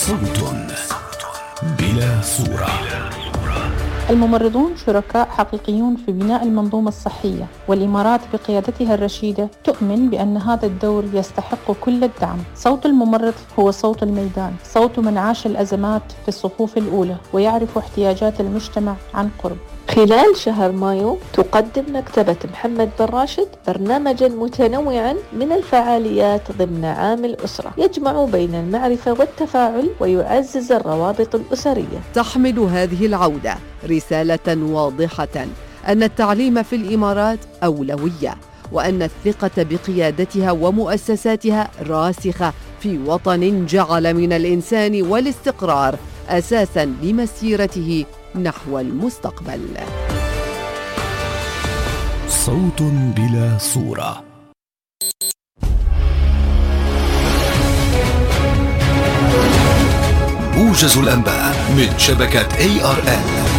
صوت بلا صورة. الممرضون شركاء حقيقيون في بناء المنظومة الصحية، والإمارات بقيادتها الرشيدة تؤمن بأن هذا الدور يستحق كل الدعم. صوت الممرض هو صوت الميدان، صوت من عاش الأزمات في الصفوف الأولى ويعرف احتياجات المجتمع عن قرب. خلال شهر مايو تقدم مكتبة محمد بن راشد برنامجا متنوعا من الفعاليات ضمن عام الأسرة، يجمع بين المعرفة والتفاعل ويعزز الروابط الأسرية. تحمل هذه العودة رسالة واضحة أن التعليم في الإمارات أولوية، وأن الثقة بقيادتها ومؤسساتها راسخة في وطن جعل من الإنسان والاستقرار أساساً لمسيرته نحو المستقبل. صوت بلا صورة. موجز الأنباء من شبكة ARN.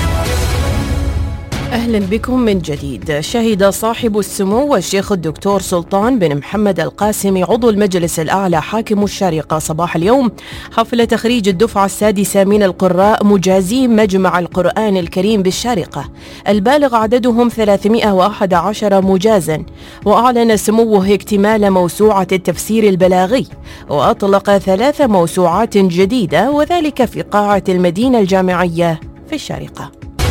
أهلا بكم من جديد. شهد صاحب السمو الشيخ الدكتور سلطان بن محمد القاسمي عضو المجلس الأعلى حاكم الشارقة صباح اليوم حفل تخريج الدفعة السادسة من القراء مجازي مجمع القرآن الكريم بالشارقة، البالغ عددهم 311 مجازا. وأعلن سموه اكتمال موسوعة التفسير البلاغي، وأطلق 3 موسوعات جديدة، وذلك في قاعة المدينة الجامعية في الشارقة.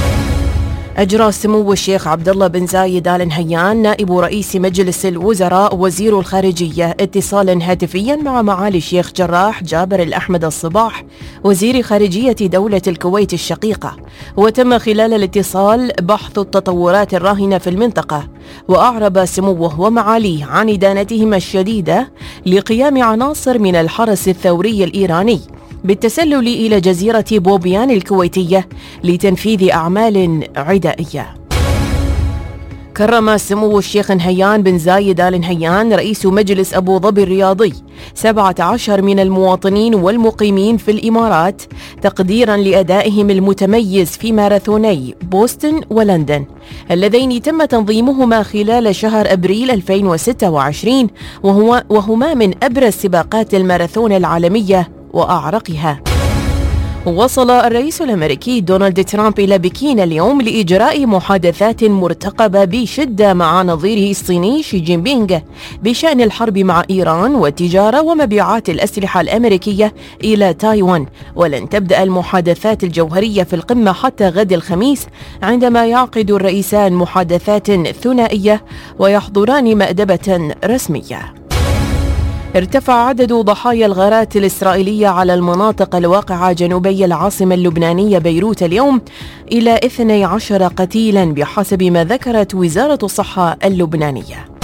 أجرى سمو الشيخ عبد الله بن زايد آل نهيان نائب رئيس مجلس الوزراء وزير الخارجية اتصالا هاتفيا مع معالي الشيخ جراح جابر الأحمد الصباح وزير خارجية دولة الكويت الشقيقة، وتم خلال الاتصال بحث التطورات الراهنة في المنطقة. وأعرب سموه ومعاليه عن إدانتهما الشديدة لقيام عناصر من الحرس الثوري الإيراني بالتسلل إلى جزيرة بوبيان الكويتية لتنفيذ أعمال عدائية. كرم سمو الشيخ نهيان بن زايد آل نهيان رئيس مجلس أبو ظبي الرياضي 17 من المواطنين والمقيمين في الإمارات تقديرا لأدائهم المتميز في ماراثوني بوسطن ولندن اللذين تم تنظيمهما خلال شهر أبريل 2026، وهما من أبرز سباقات الماراثون العالمية وأعرقها. وصل الرئيس الأمريكي دونالد ترامب إلى بكين اليوم لإجراء محادثات مرتقبة بشدة مع نظيره الصيني شي جين بينغ بشأن الحرب مع إيران والتجارة ومبيعات الأسلحة الأمريكية إلى تايوان. ولن تبدأ المحادثات الجوهرية في القمة حتى غد الخميس، عندما يعقد الرئيسان محادثات ثنائية ويحضران مأدبة رسمية. ارتفع عدد ضحايا الغارات الإسرائيلية على المناطق الواقعة جنوبي العاصمة اللبنانية بيروت اليوم إلى 12 قتيلا بحسب ما ذكرت وزارة الصحة اللبنانية.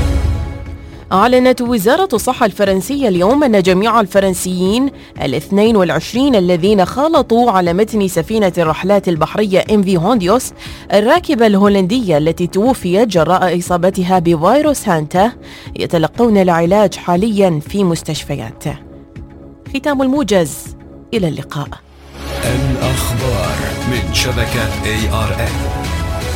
أعلنت وزارة الصحة الفرنسية اليوم أن جميع الفرنسيين 22 الذين خالطوا على متن سفينة الرحلات البحرية MV هونديوس الراكبة الهولندية التي توفيت جراء إصابتها بفيروس هانتا يتلقون العلاج حاليا في مستشفيات. ختام الموجز، إلى اللقاء. الأخبار من شبكة ARN.